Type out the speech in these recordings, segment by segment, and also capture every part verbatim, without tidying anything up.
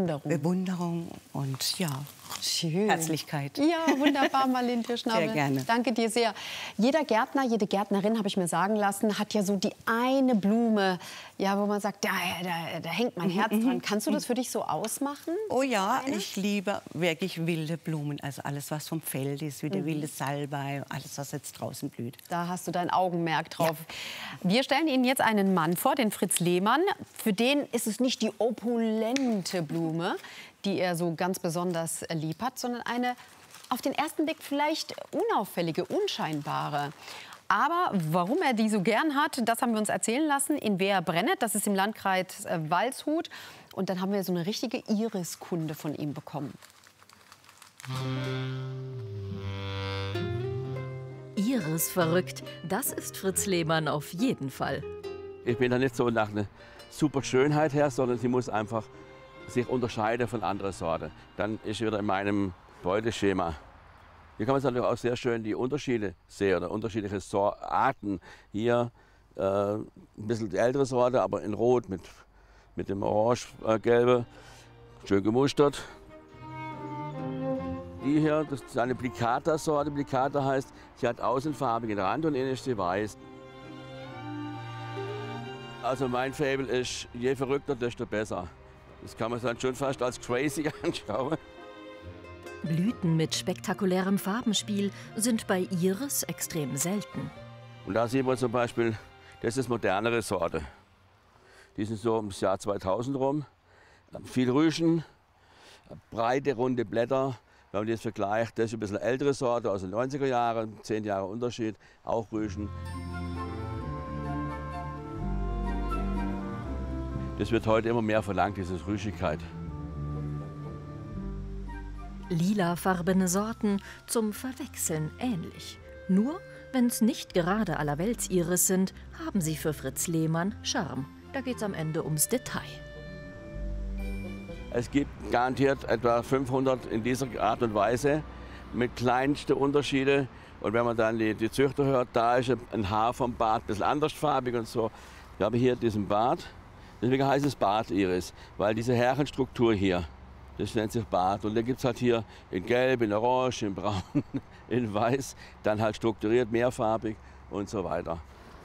Bewunderung. Bewunderung und ja, Schön. Herzlichkeit. Ja, wunderbar, Marlene Tischnabel. Sehr gerne. Danke dir sehr. Jeder Gärtner, jede Gärtnerin, habe ich mir sagen lassen, hat ja so die eine Blume, ja, wo man sagt, da, da, da hängt mein Herz dran. Kannst du das für dich so ausmachen? Oh ja, Eine? ich liebe wirklich wilde Blumen. Also alles, was vom Feld ist, wie der Mhm. wilde Salbei, alles, was jetzt draußen blüht. Da hast du dein Augenmerk drauf. Ja. Wir stellen Ihnen jetzt einen Mann vor, den Fritz Lehmann. Für den ist es nicht die opulente Blume, die er so ganz besonders lieb hat, sondern eine auf den ersten Blick vielleicht unauffällige, unscheinbare. Aber warum er die so gern hat, das haben wir uns erzählen lassen in Wehr-Brennet. Das ist im Landkreis äh, Waldshut. Und dann haben wir so eine richtige Iriskunde von ihm bekommen. Iris verrückt, das ist Fritz Lehmann auf jeden Fall. Ich bin da nicht so nach einer super Schönheit her, sondern sie muss einfach sich unterscheiden von anderen Sorten. Dann ist sie wieder in meinem Beuteschema. Hier kann man natürlich auch sehr schön die Unterschiede sehen, oder unterschiedliche Arten. Hier äh, ein bisschen die ältere Sorte, aber in Rot mit, mit dem Orange-Gelbe, schön gemustert. Die hier, das ist eine Plicata-Sorte. Plicata heißt, sie hat außenfarbigen Rand und innen ist sie weiß. Also mein Faible ist, je verrückter, desto besser. Das kann man dann schon fast als crazy anschauen. Blüten mit spektakulärem Farbenspiel sind bei Iris extrem selten. Und da sehen wir zum Beispiel, das ist modernere Sorte. Die sind so ums Jahr zweitausend rum. Viel Rüschen, breite, runde Blätter. Wenn man das vergleicht, das ist ein bisschen ältere Sorte aus den neunziger Jahren, zehn Jahre Unterschied, auch Rüschen. Das wird heute immer mehr verlangt, diese Rüschigkeit. Lilafarbene Sorten zum Verwechseln ähnlich. Nur, wenn es nicht gerade Allerwelts-Iris sind, haben sie für Fritz Lehmann Charme. Da geht es am Ende ums Detail. Es gibt garantiert etwa fünfhundert in dieser Art und Weise mit kleinsten Unterschieden. Und wenn man dann die, die Züchter hört, da ist ein Haar vom Bart ein bisschen andersfarbig und so. Wir haben hier diesen Bart. Deswegen heißt es Bart-Iris, weil diese Härchenstruktur hier, das nennt sich Bart. Und da gibt es halt hier in Gelb, in Orange, in Braun, in Weiß, dann halt strukturiert, mehrfarbig und so weiter.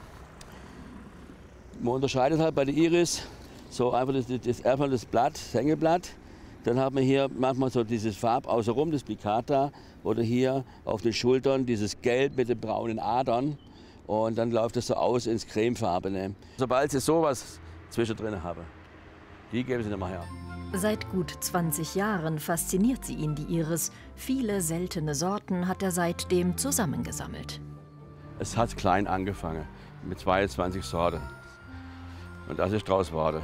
Man unterscheidet halt bei der Iris so einfach das, das, erstmal das Blatt, das Hängeblatt. Dann hat man hier manchmal so dieses Farb außenrum, das Plicata. Oder hier auf den Schultern dieses Gelb mit den braunen Adern. Und dann läuft es so aus ins Cremefarbene. Sobald Sie sowas zwischendrin habe, die geben Sie nicht mehr her. Seit gut zwanzig Jahren fasziniert sie ihn, die Iris. Viele seltene Sorten hat er seitdem zusammengesammelt. Es hat klein angefangen, mit zweiundzwanzig Sorten. Und das ist draus geworden.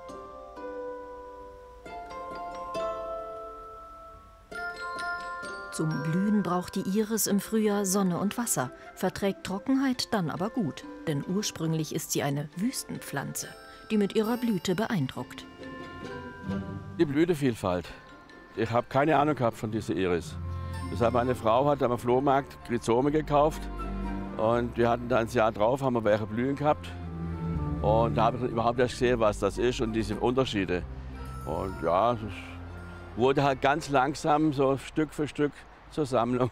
Zum Blühen braucht die Iris im Frühjahr Sonne und Wasser, verträgt Trockenheit dann aber gut. Denn ursprünglich ist sie eine Wüstenpflanze, die mit ihrer Blüte beeindruckt. Die Blütevielfalt. Ich habe keine Ahnung gehabt von dieser Iris. Deshalb meine Frau hat am Flohmarkt Rhizome gekauft. Und wir hatten dann das Jahr drauf, haben wir welche Blühen gehabt. Und da habe ich überhaupt erst gesehen, was das ist und diese Unterschiede. Und ja, es wurde halt ganz langsam, so Stück für Stück zur Sammlung.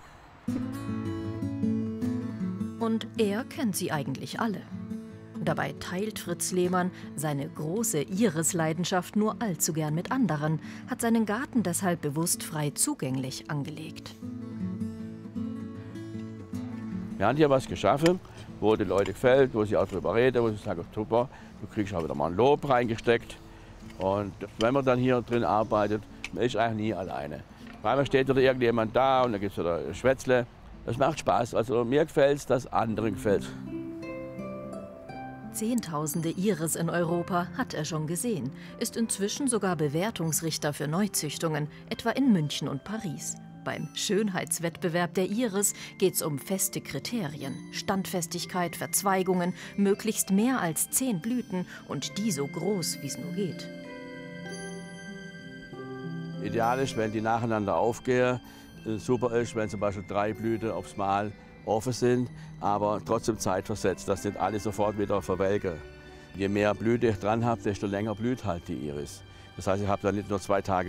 Und er kennt sie eigentlich alle. Dabei teilt Fritz Lehmann seine große Iris-Leidenschaft nur allzu gern mit anderen, hat seinen Garten deshalb bewusst frei zugänglich angelegt. Wir haben hier was geschaffen, wo die Leute gefällt, wo sie auch drüber reden, wo sie sagen, super, du kriegst auch wieder mal ein Lob reingesteckt. Und wenn man dann hier drin arbeitet, man ist eigentlich nie alleine. Manchmal steht wieder irgendjemand da und dann gibt es wieder Schwätzle. Das macht Spaß. Also mir gefällt es, dass anderen gefällt. Zehntausende Iris in Europa hat er schon gesehen, ist inzwischen sogar Bewertungsrichter für Neuzüchtungen, etwa in München und Paris. Beim Schönheitswettbewerb der Iris geht es um feste Kriterien, Standfestigkeit, Verzweigungen, möglichst mehr als zehn Blüten und die so groß, wie es nur geht. Ideal ist, wenn die nacheinander aufgehen. Super ist, wenn zum Beispiel drei Blüten aufs Mal offen sind, aber trotzdem zeitversetzt, dass nicht alle sofort wieder verwelken. Je mehr Blüte ich dran habe, desto länger blüht halt die Iris. Das heißt, ich habe dann nicht nur zwei Tage